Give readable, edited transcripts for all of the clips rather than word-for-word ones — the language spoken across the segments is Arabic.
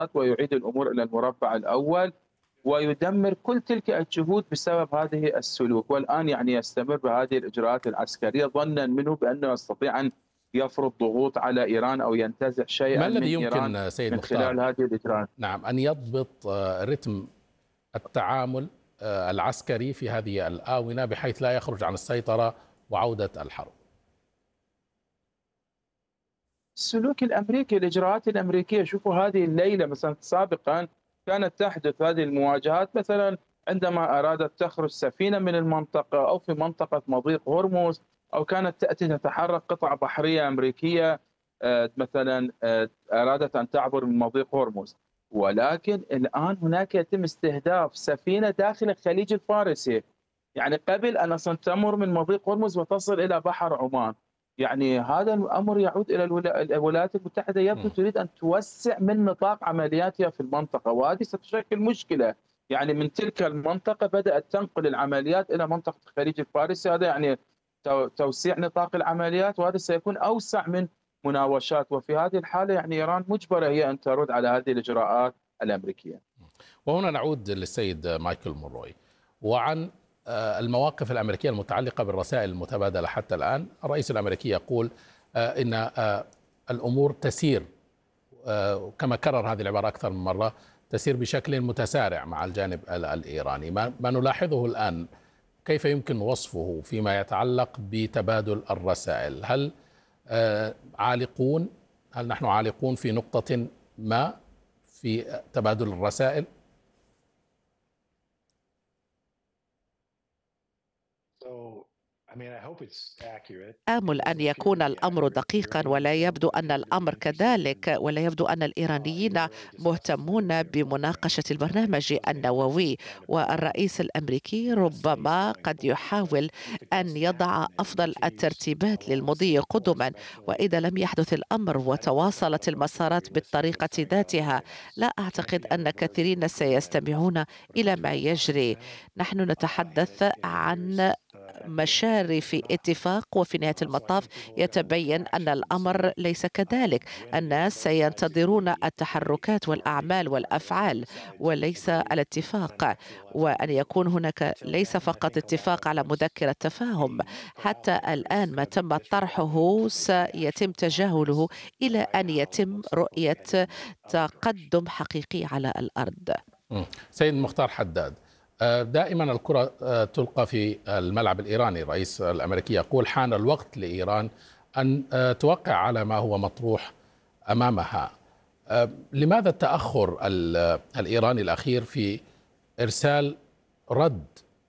ويعيد الأمور إلى المربع الأول ويدمر كل تلك الجهود بسبب هذه السلوك. والآن يعني يستمر بهذه الإجراءات العسكرية ظنا منه بأنه يستطيع أن يفرض ضغوط على إيران أو ينتزع ما شيئا الذي من إيران يمكن سيد من مختار، خلال هذه الإجراءات. نعم، أن يضبط رتم التعامل العسكري في هذه الآونة بحيث لا يخرج عن السيطرة وعودة الحرب؟ السلوك الأمريكي، الإجراءات الأمريكية. شوفوا هذه الليلة مثلا سابقا كانت تحدث هذه المواجهات مثلا عندما أرادت تخرج سفينة من المنطقة أو في منطقة مضيق هرمز، أو كانت تأتي تتحرك قطعة بحرية أمريكية مثلا أرادت أن تعبر من مضيق هرمز. ولكن الآن هناك يتم استهداف سفينة داخل الخليج الفارسي، يعني قبل أن أصلا تمر من مضيق هرمز وتصل إلى بحر عمان. يعني هذا الأمر يعود إلى الولايات المتحدة، يبدو تريد أن توسع من نطاق عملياتها في المنطقة، وهذه ستشكل مشكلة. يعني من تلك المنطقة بدأت تنقل العمليات إلى منطقة الخليج الفارسي، هذا يعني توسيع نطاق العمليات، وهذا سيكون أوسع من مناوشات. وفي هذه الحالة يعني إيران مجبرة هي أن ترد على هذه الإجراءات الأمريكية. وهنا نعود للسيد مايكل مونروي وعن المواقف الأمريكية المتعلقة بالرسائل المتبادلة حتى الآن. الرئيس الأمريكي يقول إن الأمور تسير، كما كرر هذه العبارة أكثر من مرة، تسير بشكل متسارع مع الجانب الإيراني. ما نلاحظه الآن كيف يمكن وصفه فيما يتعلق بتبادل الرسائل؟ هل عالقون؟ هل نحن عالقون في نقطة ما في تبادل الرسائل؟ آمل أن يكون الأمر دقيقا، ولا يبدو أن الأمر كذلك، ولا يبدو أن الإيرانيين مهتمون بمناقشة البرنامج النووي. والرئيس الأمريكي ربما قد يحاول أن يضع أفضل الترتيبات للمضي قدما، وإذا لم يحدث الأمر وتواصلت المسارات بالطريقة ذاتها لا أعتقد أن كثيرين سيستمعون إلى ما يجري. نحن نتحدث عن مشارف اتفاق، وفي نهاية المطاف يتبين أن الأمر ليس كذلك. الناس سينتظرون التحركات والأعمال والأفعال وليس الاتفاق، وأن يكون هناك ليس فقط اتفاق على مذكرة تفاهم. حتى الآن ما تم طرحه سيتم تجاهله إلى أن يتم رؤية تقدم حقيقي على الأرض. سيد مختار حداد، دائما الكرة تلقى في الملعب الإيراني. الرئيس الأمريكي يقول حان الوقت لإيران أن توقع على ما هو مطروح أمامها. لماذا التأخر الإيراني الأخير في إرسال رد؟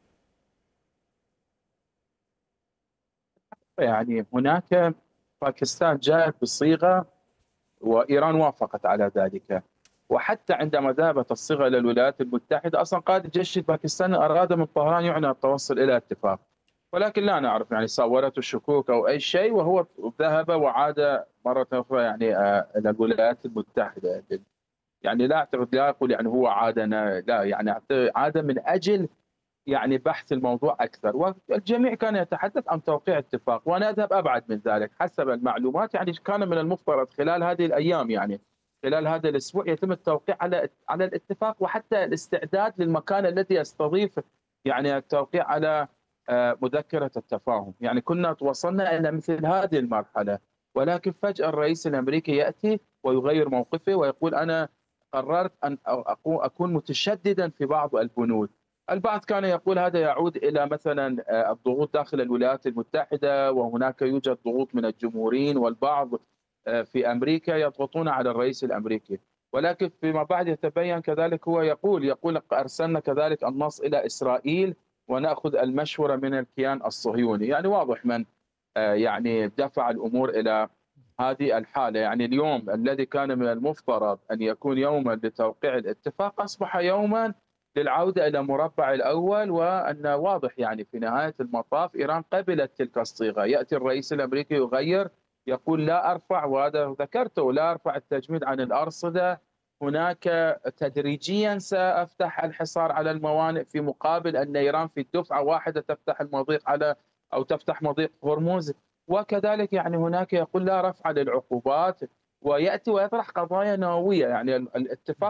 يعني هناك باكستان جاءت بصيغة وإيران وافقت على ذلك، وحتى عندما ذهبت الصيغة إلى الولايات المتحدة أصلا قائد الجيش الباكستاني أراد من طهران يعنى التوصل إلى اتفاق، ولكن لا نعرف يعني صورته الشكوك أو أي شيء، وهو ذهب وعاد مرة أخرى يعني إلى الولايات المتحدة. يعني لا أعتقد، لا أقول يعني هو عادنا، لا يعني عاد من أجل يعني بحث الموضوع أكثر، والجميع كان يتحدث عن توقيع اتفاق. وأنا أذهب أبعد من ذلك حسب المعلومات، يعني كان من المفترض خلال هذه الأيام، يعني خلال هذا الأسبوع يتم التوقيع على الاتفاق، وحتى الاستعداد للمكان الذي يستضيف يعني التوقيع على مذكرة التفاهم. يعني كنا وصلنا إلى مثل هذه المرحلة، ولكن فجأة الرئيس الأمريكي يأتي ويغير موقفه ويقول أنا قررت أن أكون متشددا في بعض البنود. البعض كان يقول هذا يعود إلى مثلا الضغوط داخل الولايات المتحدة، وهناك يوجد ضغوط من الجمهوريين والبعض في أمريكا يضغطون على الرئيس الأمريكي. ولكن فيما بعد يتبين كذلك هو يقول أرسلنا كذلك النص إلى إسرائيل ونأخذ المشورة من الكيان الصهيوني. يعني واضح من يعني دفع الأمور إلى هذه الحالة. يعني اليوم الذي كان من المفترض أن يكون يوما لتوقيع الاتفاق أصبح يوما للعودة إلى مربع الأول، وأن واضح يعني في نهاية المطاف إيران قبلت تلك الصيغة. يأتي الرئيس الأمريكي يغير، يقول لا أرفع، وهذا ذكرته، لا أرفع التجميد عن الأرصدة، هناك تدريجيا سأفتح الحصار على الموانئ، في مقابل أن إيران في دفعة واحدة تفتح المضيق على أو تفتح مضيق هرمز. وكذلك يعني هناك يقول لا رفع للعقوبات، ويأتي ويطرح قضايا نووية. يعني الاتفاق